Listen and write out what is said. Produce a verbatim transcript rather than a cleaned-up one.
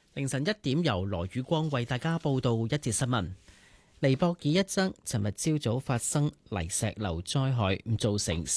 凌晨一點，由羅宇光為大家報道一節新聞。尼泊爾一則尋日朝早發生泥石流災害，造成